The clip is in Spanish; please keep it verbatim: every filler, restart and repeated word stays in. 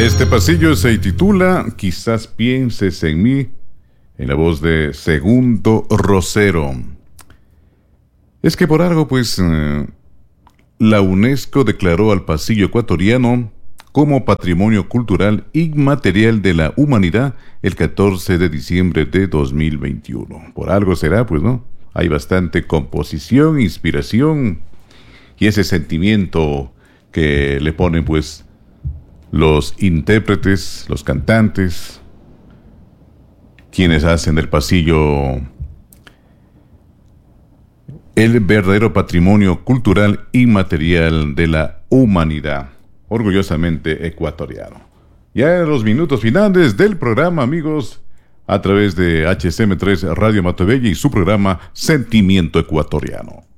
Este pasillo se titula Quizás pienses en mí, en la voz de Segundo Rosero. Es que por algo, pues, eh, la UNESCO declaró al pasillo ecuatoriano como Patrimonio Cultural Inmaterial de la Humanidad el catorce de diciembre de dos mil veintiuno. Por algo será, pues, ¿no? Hay bastante composición, inspiración y ese sentimiento que le ponen, pues, los intérpretes, los cantantes, quienes hacen del pasillo el verdadero patrimonio cultural inmaterial de la humanidad, orgullosamente ecuatoriano. Ya en los minutos finales del programa, amigos, a través de H C M tres Radio Matobella y su programa Sentimiento Ecuatoriano.